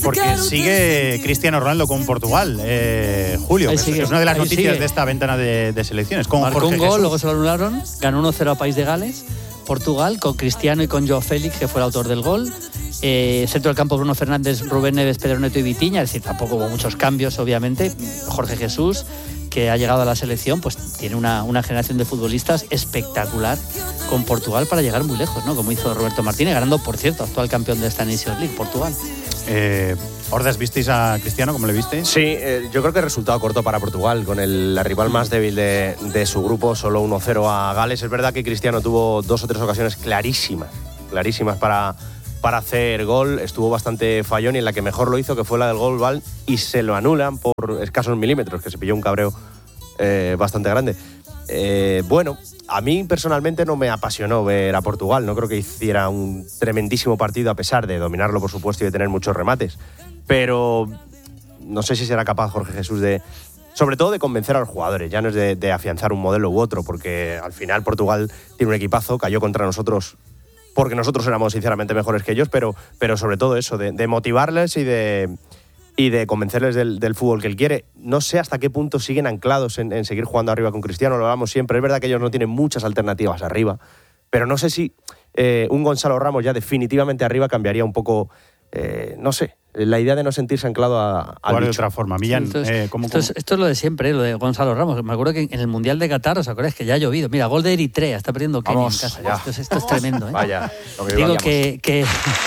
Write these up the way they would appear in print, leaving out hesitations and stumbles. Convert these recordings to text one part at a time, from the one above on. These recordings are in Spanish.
Porque sigue Cristiano Ronaldo con Portugal, Julio, que es una de las noticias de esta ventana de selecciones. Con marcó Jorge un gol, Jesús. luego se lo anularon, ganó 1-0 a País de Gales, Portugal, con Cristiano y con Joao Félix, que fue el autor del gol. Centro del campo, Bruno Fernández, Rubén Neves, Pedro Neto y Vitinha, es decir, tampoco hubo muchos cambios, obviamente. Jorge Jesús, que ha llegado a la selección, pues tiene una generación de futbolistas espectacular con Portugal para llegar muy lejos, ¿no? Como hizo Roberto Martínez, ganando, por cierto, actual campeón de esta Nations League, Portugal. Ordas, ¿visteis a Cristiano? ¿Cómo le visteis? Sí, yo creo que resultado corto para Portugal, con el rival más débil de su grupo, solo 1-0 a Gales. Es verdad que Cristiano tuvo 2 o 3 ocasiones clarísimas para hacer gol. Estuvo bastante fallón y en la que mejor lo hizo, que fue la del gol, y se lo anulan por escasos milímetros, que se pilló un cabreo bastante grande. Bueno, a mí personalmente no me apasionó ver a Portugal. No creo que hiciera un tremendísimo partido, a pesar de dominarlo, por supuesto, y de tener muchos remates. Pero no sé si será capaz Jorge Jesús sobre todo de convencer a los jugadores. Ya no es de afianzar un modelo u otro, porque al final Portugal tiene un equipazo, cayó contra nosotros porque nosotros éramos sinceramente mejores que ellos, pero sobre todo eso, de motivarles y de convencerles del fútbol que él quiere. No sé hasta qué punto siguen anclados en seguir jugando arriba con Cristiano, lo hablamos siempre. Es verdad que ellos no tienen muchas alternativas arriba, pero no sé si un Gonzalo Ramos ya definitivamente arriba cambiaría un poco, no sé, la idea de no sentirse anclado al de otra forma. Millán, esto es lo de siempre, lo de Gonzalo Ramos. Me acuerdo que en el Mundial de Qatar, ¿os acordáis que ya ha llovido? Mira, gol de Eritrea, está perdiendo Kenia en casa. Esto es tremendo, ¿eh? Vaya, lo que digo que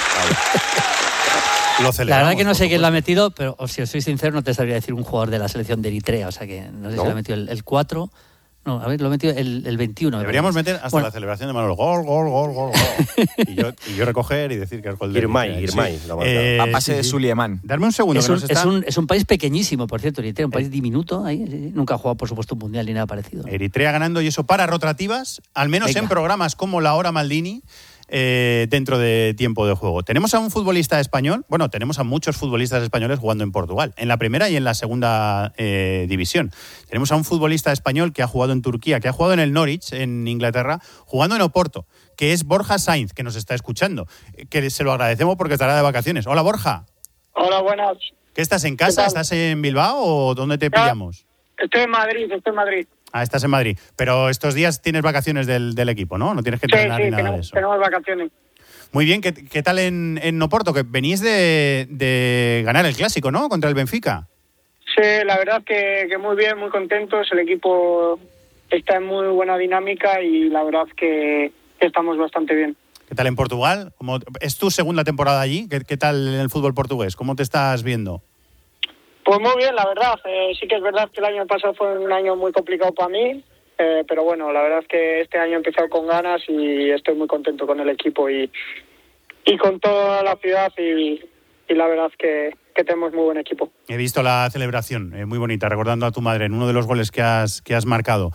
la verdad que no sé quién lo ha metido, pero si os soy sincero, no te sabría decir un jugador de la selección de Eritrea. O sea que no sé si lo ha metido el 4. No, a ver, lo he metido el 21. Deberíamos meter hasta la celebración de Manuel. Gol. y yo recoger y decir que es gol de Irmay. A pase de Suleiman. Darme un segundo. Es un país pequeñísimo, por cierto, Eritrea, un país diminuto. Ahí, nunca ha jugado, por supuesto, un mundial ni nada parecido. Eritrea ganando, y eso para rotativas, al menos en programas como La Hora Maldini, dentro de tiempo de juego. Tenemos a un futbolista español, tenemos a muchos futbolistas españoles jugando en Portugal, en la primera y en la segunda división. Tenemos a un futbolista español que ha jugado en Turquía, que ha jugado en el Norwich, en Inglaterra, jugando en Oporto, que es Borja Sainz, que nos está escuchando, que se lo agradecemos porque estará de vacaciones. Hola, Borja. Hola, buenas. ¿Qué estás en casa? ¿Estás en Bilbao o dónde te pillamos? Estoy en Madrid. Ah, estás en Madrid. Pero estos días tienes vacaciones del equipo, ¿no? No tienes que entrenar ni nada de eso. Tenemos vacaciones. Muy bien, ¿qué tal en Oporto? Que venís de ganar el clásico, ¿no? Contra el Benfica. Sí, la verdad que muy bien, muy contentos. El equipo está en muy buena dinámica y la verdad que estamos bastante bien. ¿Qué tal en Portugal? ¿Es tu segunda temporada allí? ¿Qué tal en el fútbol portugués? ¿Cómo te estás viendo? Pues muy bien, la verdad. Sí que es verdad que el año pasado fue un año muy complicado para mí, pero bueno, la verdad es que este año he empezado con ganas y estoy muy contento con el equipo y con toda la ciudad y la verdad es que tenemos muy buen equipo. He visto la celebración, muy bonita, recordando a tu madre en uno de los goles que has marcado.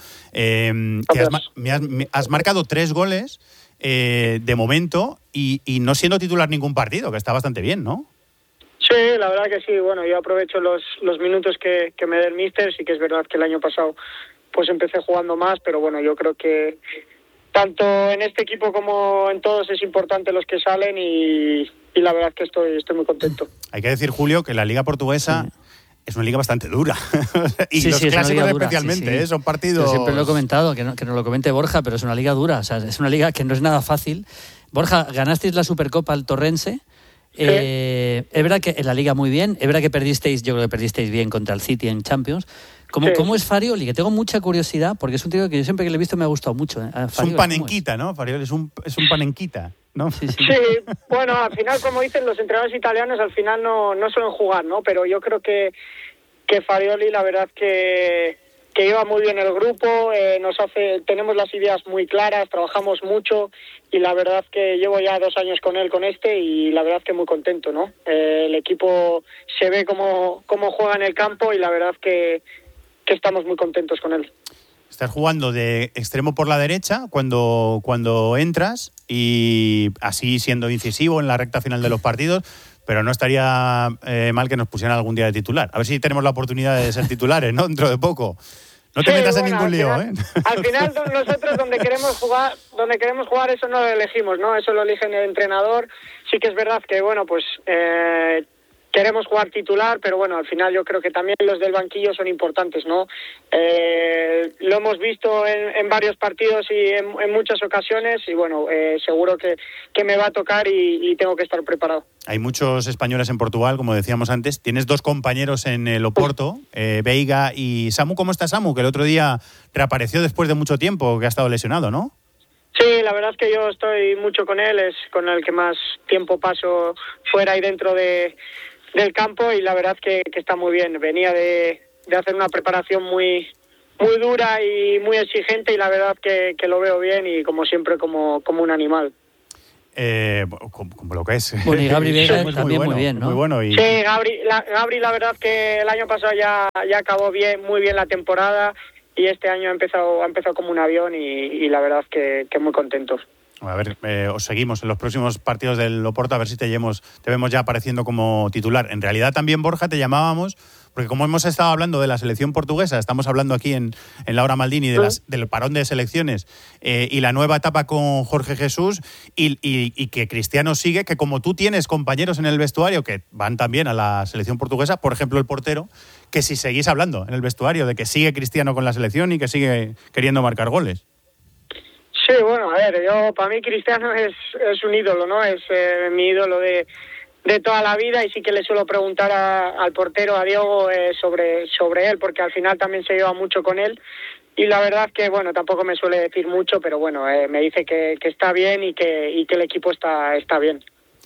Has marcado 3 goles de momento y no siendo titular ningún partido, que está bastante bien, ¿no? Sí, la verdad que sí. Bueno, yo aprovecho los minutos que me dé el míster. Sí que es verdad que el año pasado pues empecé jugando más, pero bueno, yo creo que tanto en este equipo como en todos es importante los que salen y la verdad que estoy muy contento. Hay que decir, Julio, que la liga portuguesa es una liga bastante dura. Y los clásicos especialmente, son partidos... Yo siempre lo he comentado, que nos lo comente Borja, pero es una liga dura. O sea, es una liga que no es nada fácil. Borja, ganasteis la Supercopa al Torrense. Es verdad que en la Liga muy bien, es verdad que yo creo que perdisteis bien contra el City en Champions. ¿Cómo es Farioli? Que tengo mucha curiosidad, porque es un tío que yo siempre que le he visto me ha gustado mucho. Es un panenquita, ¿no? Farioli es un panenquita, ¿no? Sí, bueno, al final, como dicen los entrenadores italianos, al final no suelen jugar, ¿no? Pero yo creo que Farioli, la verdad que lleva muy bien el grupo, tenemos las ideas muy claras, trabajamos mucho y la verdad que llevo ya 2 años con él, y la verdad que muy contento, ¿no? El equipo se ve cómo juega en el campo y la verdad que estamos muy contentos con él. Estás jugando de extremo por la derecha cuando entras y así siendo incisivo en la recta final de los partidos, pero no estaría mal que nos pusieran algún día de titular. A ver si tenemos la oportunidad de ser titulares, ¿no? Dentro de poco. No te metas en ningún lío, ¿eh? Al final nosotros donde queremos jugar eso no lo elegimos, ¿no? Eso lo elige el entrenador. Sí que es verdad que, bueno, pues queremos queremos jugar titular, pero bueno, al final yo creo que también los del banquillo son importantes, ¿no? Lo hemos visto en varios partidos y en muchas ocasiones y bueno, seguro que me va a tocar y tengo que estar preparado. Hay muchos españoles en Portugal, como decíamos antes. Tienes 2 compañeros en el Oporto, Veiga y Samu. ¿Cómo está Samu? Que el otro día reapareció después de mucho tiempo, que ha estado lesionado, ¿no? Sí, la verdad es que yo estoy mucho con él, es con el que más tiempo paso fuera y dentro del campo y la verdad es que está muy bien. Venía de hacer una preparación muy dura y muy exigente y la verdad que lo veo bien y como siempre como un animal. Como lo que es. Bueno, y Gabri Veiga también muy bien, ¿no? Muy bueno. Sí, Gabri, la verdad que el año pasado ya acabó muy bien la temporada y este año ha empezado como un avión y la verdad que muy contentos. A ver, os seguimos en los próximos partidos del Oporto, a ver si te vemos ya apareciendo como titular. En realidad también, Borja, te llamábamos, porque como hemos estado hablando de la selección portuguesa, estamos hablando aquí en la hora Maldini del parón de selecciones y la nueva etapa con Jorge Jesús y que Cristiano sigue, que como tú tienes compañeros en el vestuario que van también a la selección portuguesa, por ejemplo el portero, que si seguís hablando en el vestuario de que sigue Cristiano con la selección y que sigue queriendo marcar goles. Sí, bueno, a ver, para mí Cristiano es un ídolo, ¿no? Es mi ídolo de toda la vida y sí que le suelo preguntar al portero, a Diego, sobre él, porque al final también se lleva mucho con él y la verdad que, bueno, tampoco me suele decir mucho, pero bueno, me dice que está bien y que el equipo está bien.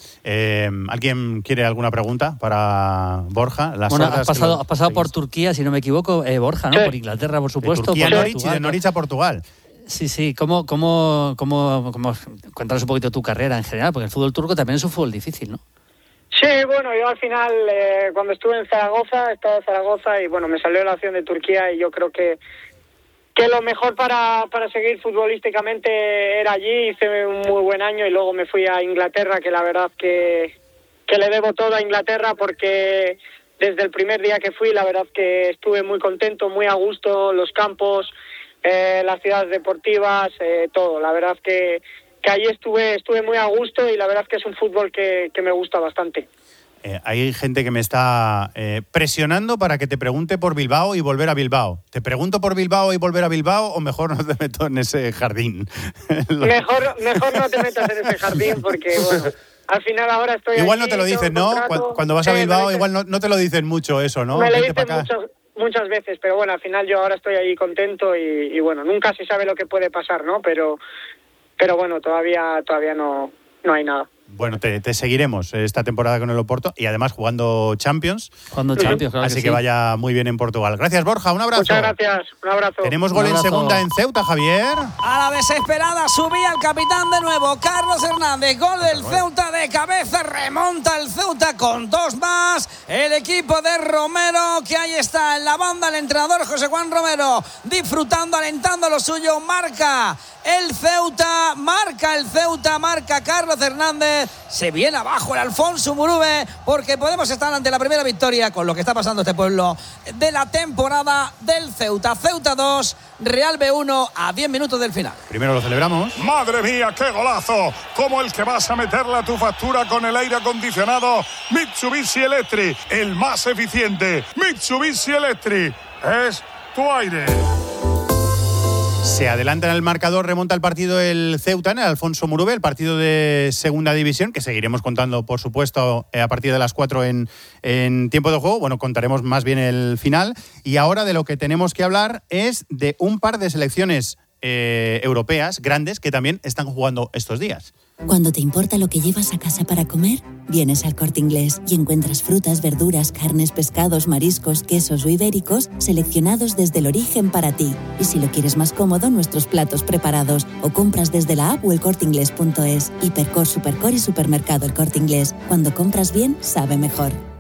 ¿Alguien quiere alguna pregunta para Borja? Has pasado por Turquía, si no me equivoco, Borja, ¿no? Sí. Por Inglaterra, por supuesto. De Turquía a Norwich y de Norwich a Portugal. Sí. ¿Cómo cuéntanos un poquito tu carrera en general? Porque el fútbol turco también es un fútbol difícil, ¿no? Sí, bueno, yo al final, cuando estuve en Zaragoza, estaba en Zaragoza y bueno, me salió la opción de Turquía y yo creo que lo mejor para seguir futbolísticamente era allí. Hice un muy buen año y luego me fui a Inglaterra, que la verdad que le debo todo a Inglaterra porque desde el primer día que fui, la verdad que estuve muy contento, muy a gusto, los campos, las ciudades deportivas, todo. La verdad que allí estuve muy a gusto y la verdad que es un fútbol que me gusta bastante. Hay gente que me está presionando para que te pregunte por Bilbao y volver a Bilbao. ¿Te pregunto por Bilbao y volver a Bilbao o mejor no te meto en ese jardín? Mejor no te metas en ese jardín porque, bueno, al final ahora estoy igual aquí, no te lo dicen, ¿no? Cuando vas a Bilbao igual no te lo dicen mucho eso, ¿no? Me lo dicen muchas veces, pero bueno, al final yo ahora estoy ahí contento y bueno, nunca se sabe lo que puede pasar, ¿no? Pero bueno, todavía no hay nada. Bueno, te seguiremos esta temporada con el Oporto y además jugando Champions. Claro. Así que vaya muy bien en Portugal. Gracias, Borja, un abrazo. Muchas gracias, un abrazo. Tenemos gol en segunda en Ceuta, Javier. A la desesperada subía el capitán de nuevo, Carlos Hernández. Gol del Ceuta de cabeza, remonta el Ceuta con 2 más. El equipo de Romero, que ahí está en la banda, el entrenador José Juan Romero, disfrutando, alentando lo suyo, marca el Ceuta, marca Carlos Hernández. Se viene abajo el Alfonso Murube porque podemos estar ante la primera victoria con lo que está pasando este pueblo de la temporada del Ceuta. Ceuta 2, Real B1 a 10 minutos del final. Primero lo celebramos. ¡Madre mía, qué golazo! Como el que vas a meterle a tu factura con el aire acondicionado Mitsubishi Electric, el más eficiente. Mitsubishi Electric es tu aire. Se adelanta en el marcador, remonta el partido el Ceuta en el Alfonso Murube, el partido de segunda división, que seguiremos contando, por supuesto, a partir de las 4 en tiempo de juego. Bueno, contaremos más bien el final. Y ahora de lo que tenemos que hablar es de un par de selecciones europeas grandes que también están jugando estos días. Cuando te importa lo que llevas a casa para comer, vienes al Corte Inglés y encuentras frutas, verduras, carnes, pescados, mariscos, quesos o ibéricos seleccionados desde el origen para ti. Y si lo quieres más cómodo, nuestros platos preparados o compras desde la app o elcorteingles.es. Hipercor, Supercor y Supermercado El Corte Inglés. Cuando compras bien, sabe mejor.